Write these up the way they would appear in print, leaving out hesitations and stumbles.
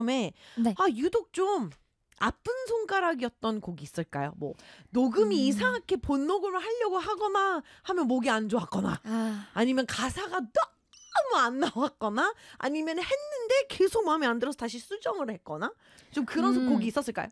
앨범에 네. 유독 좀 아픈 손가락이었던 곡이 있을까요? 뭐 녹음이 이상하게 본녹음을 하려고 하거나 하면 목이 안 좋았거나 아니면 가사가 너무 안 나왔거나 아니면 했는데 계속 마음에 안 들어서 다시 수정을 했거나 좀 그런 곡이 있었을까요?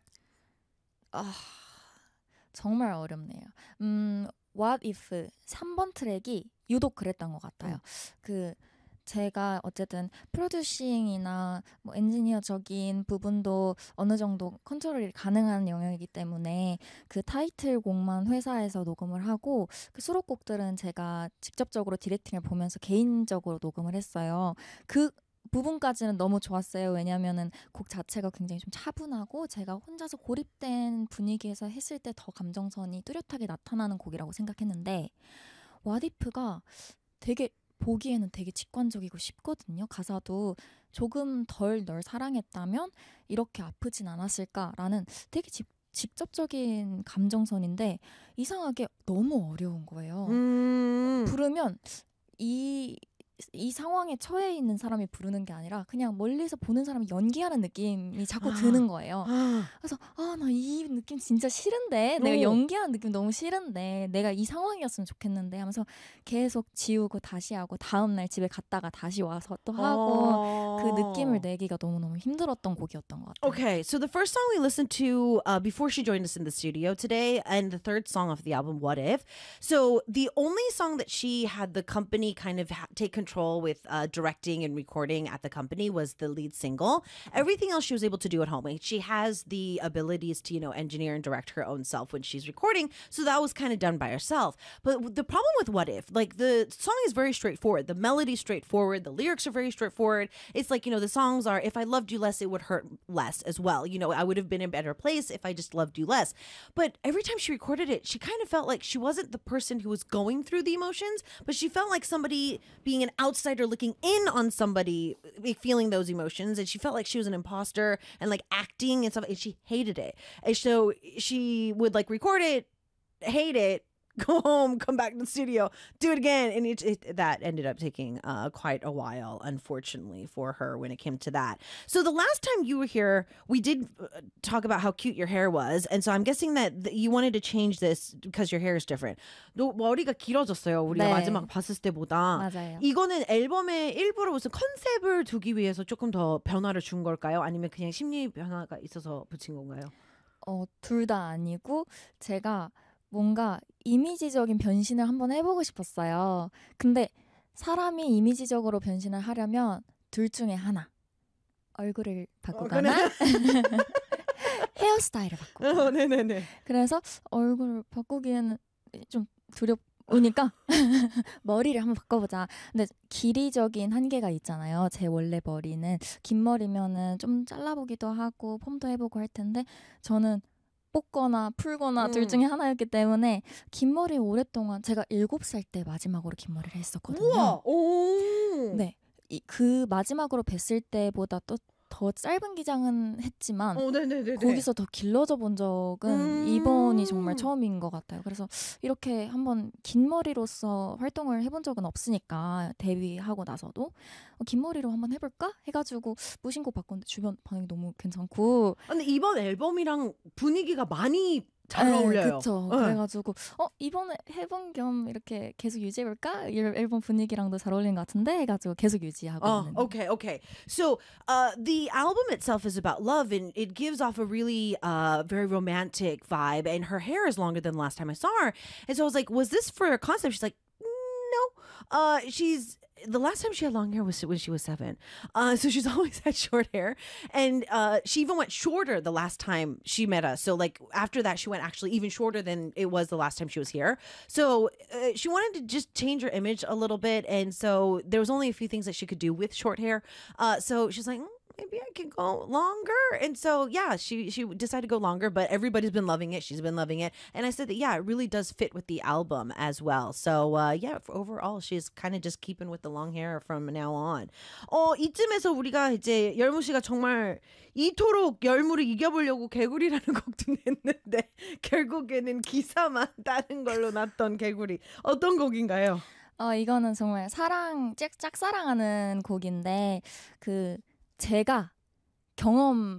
정말 어렵네요. What If 3번 트랙이 유독 그랬던 것 같아요. 제가 어쨌든 프로듀싱이나 뭐 엔지니어적인 부분도 어느 정도 컨트롤이 가능한 영역이기 때문에 그 타이틀곡만 회사에서 녹음을 하고 그 수록곡들은 제가 직접적으로 디렉팅을 보면서 개인적으로 녹음을 했어요. 그 부분까지는 너무 좋았어요. 왜냐면은 곡 자체가 굉장히 좀 차분하고 제가 혼자서 고립된 분위기에서 했을 때 더 감정선이 뚜렷하게 나타나는 곡이라고 생각했는데 What If가 되게 보기에는 되게 직관적이고 쉽거든요. 가사도 조금 덜 널 사랑했다면 이렇게 아프진 않았을까라는 되게 직접적인 감정선인데 이상하게 너무 어려운 거예요. 부르면 이 상황에 처해 있는 사람이 부르는 게 아니라 그냥 멀리서 보는 사람이 연기하는 느낌이 자꾸 드는 거예요. 그래서 나 이 느낌 진짜 싫은데 내가 연기하는 느낌 너무 싫은데 내가 이 상황이었으면 좋겠는데 하면서 계속 지우고 다시 하고 다음날 집에 갔다가 다시 와서 또 하고 그 느낌을 내기가 너무너무 힘들었던 곡이었던 것 같아요. Okay, so the first song we listened to before she joined us in the studio today, and the third song of the album, What If. So the only song that she had the company kind of take control with directing and recording at the company was the lead single. Everything else she was able to do at home. Like, she has the abilities to, engineer and direct her own self when she's recording. So that was kind of done by herself. But the problem with What If, like, the song is very straightforward. The melody's straightforward. The lyrics are very straightforward. It's like, the songs are, if I loved you less, it would hurt less as well. I would have been in a better place if I just loved you less. But every time she recorded it, she kind of felt like she wasn't the person who was going through the emotions, but she felt like somebody being an outsider looking in on somebody feeling those emotions. And she felt like she was an imposter and like acting and stuff. And she hated it. And so she would like record it, hate it, go home, come back to the studio, do it again. And that ended up taking quite a while, unfortunately, for her when it came to that. So the last time you were here, we did talk about how cute your hair was. And so I'm guessing that you wanted to change this because your hair is different. 너 머리가 길어졌어요. 우리가 네. 마지막 봤을 때보다. 맞아요. 이거는 앨범에 일부러 무슨 컨셉을 두기 위해서 조금 더 변화를 준 걸까요? 아니면 그냥 심리 변화가 있어서 붙인 건가요? 둘 다 아니고 제가 뭔가 이미지적인 변신을 한번 해보고 싶었어요. 근데 사람이 이미지적으로 변신을 하려면 둘 중에 하나. 얼굴을 바꾸거나 헤어스타일을 바꾸거나. 네네네. 그래서 얼굴을 바꾸기에는 좀 두렵으니까 머리를 한번 바꿔보자. 근데 길이적인 한계가 있잖아요. 제 원래 머리는 긴 머리면은 좀 잘라보기도 하고 펌도 해보고 할 텐데 저는 뽑거나 풀거나 둘 중에 하나였기 때문에 긴 머리 오랫동안 제가 7살 때 마지막으로 긴 머리를 했었거든요. 우와! 오! 네. 그 마지막으로 뵀을 때보다 또 더 짧은 기장은 했지만 거기서 더 길러져 본 적은 이번이 정말 처음인 것 같아요. 그래서 이렇게 한번 긴 머리로서 활동을 해본 적은 없으니까 데뷔하고 나서도 긴 머리로 한번 해볼까? 해가지고 무신곡 바꿨는데 주변 반응이 너무 괜찮고 근데 이번 앨범이랑 분위기가 많이 잘 어울려요. 그렇죠. 그래가지고 이번에 해본 겸 이렇게 계속 유지해볼까? 앨범 분위기랑도 잘 어울리는 것 같은데 해가지고 계속 유지하고 있는. Okay. So the album itself is about love, and it gives off a really very romantic vibe. And her hair is longer than the last time I saw her, and so I was like, "Was this for a concept?" She's like, "No." The last time she had long hair was when she was 7. So she's always had short hair. And she even went shorter the last time she met us. So like after that, she went actually even shorter than it was the last time she was here. So she wanted to just change her image a little bit. And so there was only a few things that she could do with short hair. So she's like, maybe I can go longer. And so, yeah, she decided to go longer, but everybody's been loving it. She's been loving it. And I said that, yeah, it really does fit with the album as well. So, overall, she's kind of just keeping with the long hair from now on. 이쯤에서 우리가 이제 열무 씨가 정말 이토록 열무를 이겨보려고 개구리라는 곡도 냈는데 결국에는 기사만 따는 걸로 났던 개구리. 어떤 곡인가요? 이거는 정말 짝사랑하는 곡인데 제가 경험